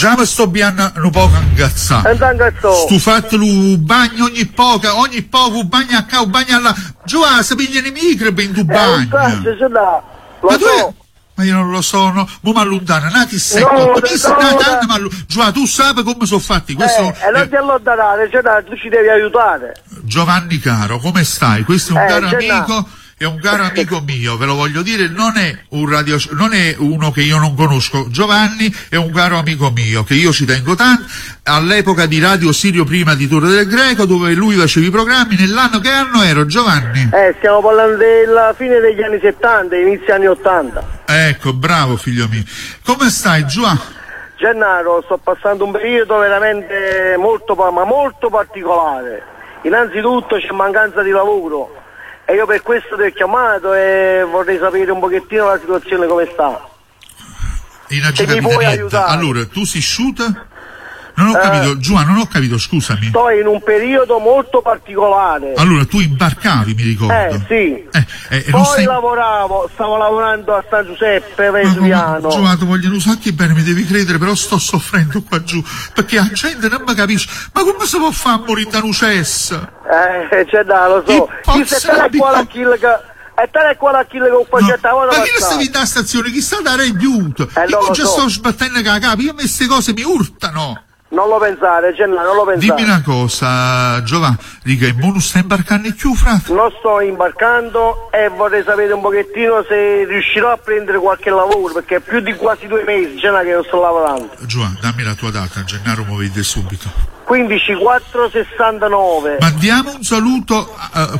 Già mi sto piano un po' ingazzato. Sto fatto il bagno ogni poco un bagno a qua, un bagno là. Già, si pigliano i microbi in tu bagno. Ma io non lo so, no? Mo' m'allontana, nati secco. Già, tu sai come sono fatti questo. E non ti allontanare, tu ci devi aiutare. Giovanni caro, come stai? Questo è un caro amico. È un caro amico mio, ve lo voglio dire, non è uno che io non conosco. Giovanni è un caro amico mio, che io ci tengo tanto, all'epoca di Radio Sirio prima di Torre del Greco, dove lui faceva i programmi. Nell'anno, che anno ero, Giovanni? Stiamo parlando della fine degli anni 70, inizio anni 80. Ecco, bravo figlio mio. Come stai, Giovanni? Gennaro, sto passando un periodo veramente molto particolare. Innanzitutto c'è mancanza di lavoro. E io per questo ti ho chiamato e vorrei sapere un pochettino la situazione come sta. Se mi puoi aiutare. Allora, tu sei shooter? Non ho capito, Giovanni, non ho capito, scusami. Sto in un periodo molto particolare. Allora, tu imbarcavi, mi ricordo. Sì. Poi stavo lavorando a San Giuseppe, Vesuviano. Giovanni, ti voglio un sacco bene, mi devi credere, però sto soffrendo qua giù, perché la gente non mi capisce. Ma come si può fare a morire da un cesso? Lo so. Chi se te ne qua la kill che... E te ne qua la kill che ho facciato ma chi sta in da stazione? Chi sta da aiuto? Io già sto sbattendo la capo, io queste cose mi urtano. Non lo pensare, Gennaro, non lo pensare. Dimmi una cosa, Giovanni, dica, non stai imbarcando più, frate? Non sto imbarcando e vorrei sapere un pochettino se riuscirò a prendere qualche lavoro, perché è più di quasi 2 mesi, Gennaro, che non sto lavorando. Giovanni, dammi la tua data, Gennaro, mi vede subito. 15469. Mandiamo un saluto,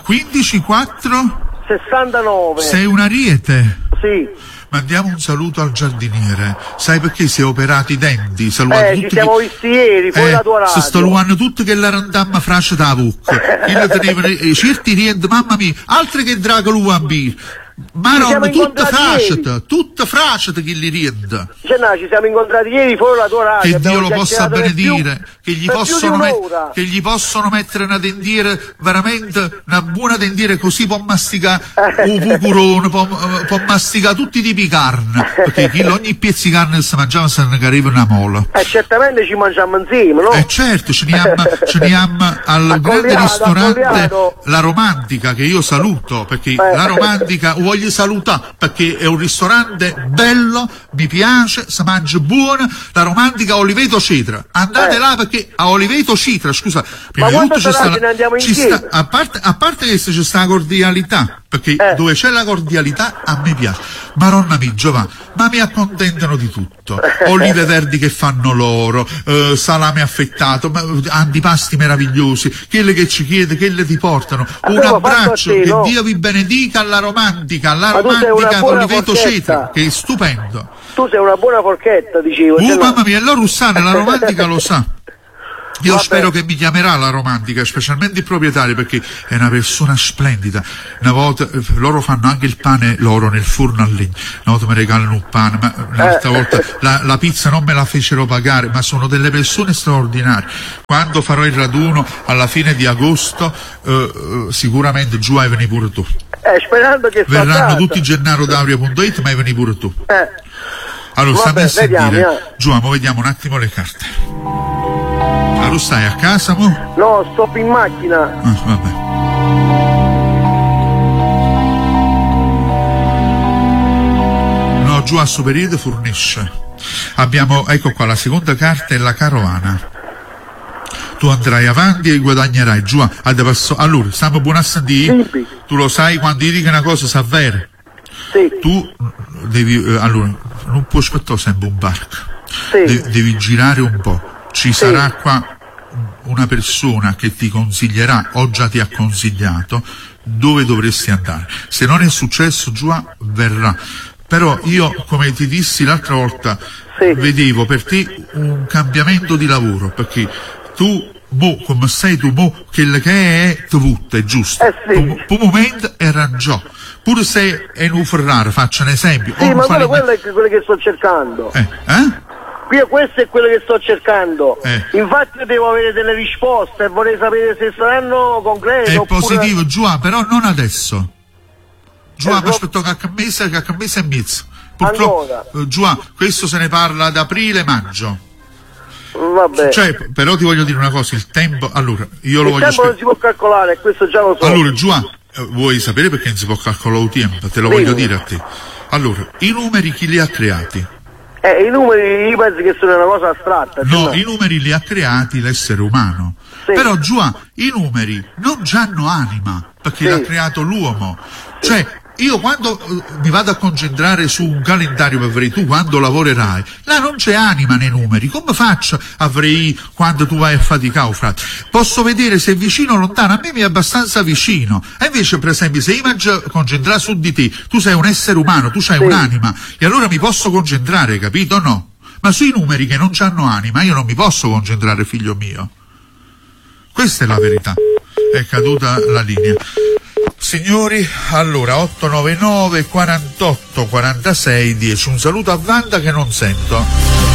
15469. Sei un ariete? Sì. Mandiamo un saluto al giardiniere. Sai perché si è operato i denti? Ci siamo visti ieri, fuori la tua radio. Sto luando tutto che la randamma frascia da vucca. Io tenevano certi rientri, mamma mia, altre che drago l'uambir. Ma non, tutta frascita che li rienda. Ci siamo incontrati ieri fuori la tua radio. Che Dio lo possa benedire, che gli possono mettere una dendiere, veramente una buona dendiere, così può masticare un bucurone, può masticare tutti i tipi di carne, perché ogni pezzo di carne che si mangiava se ne arriva una mola. Certamente ci mangiamo insieme, no? Certo, ce ne abbiamo al grande ristorante La Romantica, che io saluto, perché La Romantica voglio salutare, perché è un ristorante bello, mi piace, si mangia buono. La Romantica Oliveto Cetra, andate là, perché a Oliveto Cetra, scusa, prima ma di tutto a parte che c'è sta la cordialità, perché dove c'è la cordialità a me piace. Maronna mia, Giovanni, ma mi accontentano di tutto. Olive verdi che fanno loro, salame affettato, antipasti meravigliosi, quelle che ci chiede, quelle ti portano. Un abbraccio, che Dio vi benedica alla Romantica Oliveto Cetra, che è stupendo. Tu sei una buona forchetta, dicevo. Mamma mia, la Russana, la Romantica lo sa. Io spero che mi chiamerà La Romantica, specialmente il proprietario, perché è una persona splendida. Una volta loro fanno anche il pane loro nel forno a legna, una volta mi regalano un pane, ma un'altra volta la pizza non me la fecero pagare, ma sono delle persone straordinarie. Quando farò il raduno alla fine di agosto, sicuramente giù hai venire pure tu. Sperando che verranno tutti gennarodaurio.it, ma hai venire pure tu. Allora, stammi a sentire. Giù, mo vediamo un attimo le carte. Allora, stai a casa, mo? No, sto in macchina. Vabbè. No, giù a sto periodo fornisce. Abbiamo, ecco qua, la seconda carta è la carovana. Tu andrai avanti e guadagnerai. Giù, allora, stiamo buoni a sentire. Sì. Tu lo sai, quando ti dico una cosa sa vera. Sì. Tu devi, allora, non puoi aspettare sempre un barco. Sì. Devi girare un po'. Ci sarà qua una persona che ti consiglierà, o già ti ha consigliato, dove dovresti andare. Se non è successo, giù verrà. Però io, come ti dissi l'altra volta, vedevo per te un cambiamento di lavoro, perché tu, come sei tu, quello che è tutto, è giusto. Per un momento era già. Pure se è un Ferrari, faccio un esempio. Sì, ma quello è quello che sto cercando. Questo è quello che sto cercando. Infatti io devo avere delle risposte e vorrei sapere se saranno concrete. È positivo, Giù, però non adesso. Giù, mi aspetto che a mese e mezzo. Purtroppo, Giù, questo se ne parla ad aprile-maggio. Vabbè. Cioè, però ti voglio dire una cosa, il tempo, allora, io lo Il voglio tempo non si può calcolare, questo già lo so. Allora, Giovanni, vuoi sapere perché non si può calcolare il tempo? Te lo voglio dire a te. Allora, i numeri chi li ha creati? I numeri io penso che sono una cosa astratta. No, i numeri li ha creati l'essere umano. Sì. Però, Giovanni, i numeri non hanno anima, perché l'ha creato l'uomo. Cioè, io quando mi vado a concentrare su un calendario per vedere tu quando lavorerai, là non c'è anima nei numeri. Come faccio a vedere quando tu vai a faticare, frate? Posso vedere se è vicino o lontano, a me mi è abbastanza vicino. E invece, per esempio, se io mi concentrare su di te, tu sei un essere umano, tu hai un'anima, e allora mi posso concentrare, capito o no? Ma sui numeri che non hanno anima io non mi posso concentrare, figlio mio. Questa è la verità. È caduta la linea. Signori, allora 899 48 46 10. Un saluto a Wanda che non sento.